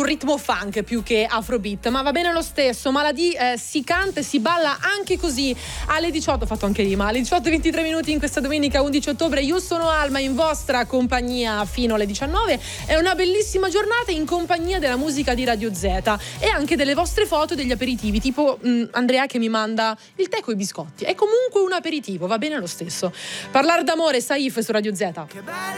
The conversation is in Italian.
ritmo funk più che afrobeat, ma va bene lo stesso. Maladi si canta e si balla anche così. Alle 18, ho fatto anche rima, alle 18:23 minuti in questa domenica 11 ottobre. Io sono Alma, in vostra compagnia fino alle 19. È una bellissima giornata in compagnia della musica di Radio Z e anche delle vostre foto degli aperitivi, tipo Andrea che mi manda il tè coi biscotti. È comunque un aperitivo, va bene lo stesso. Parlare d'amore, Saif su Radio Z.